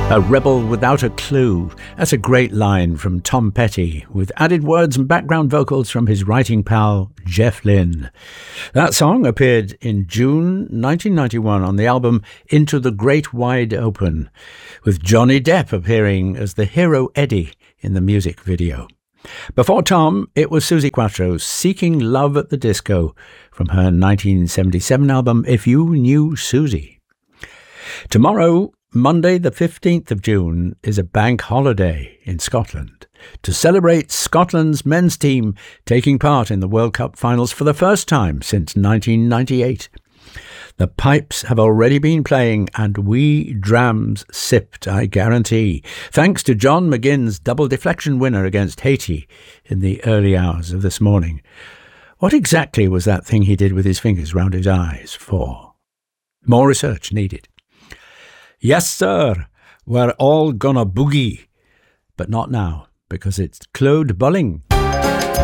A rebel without a clue. That's a great line from Tom Petty, with added words and background vocals from his writing pal, Jeff Lynne. That song appeared in June 1991 on the album Into the Great Wide Open, with Johnny Depp appearing as the hero Eddie in the music video. Before Tom, it was Suzi Quatro's Seeking Love at the Disco from her 1977 album If You Knew Susie. Tomorrow, Monday the 15th of June, is a bank holiday in Scotland to celebrate Scotland's men's team taking part in the World Cup finals for the first time since 1998. The pipes have already been playing and wee drams sipped, I guarantee, thanks to John McGinn's double deflection winner against Haiti in the early hours of this morning. What exactly was that thing he did with his fingers round his eyes for? More research needed. Yes, sir, we're all gonna boogie. But not now, because it's Claude Bolling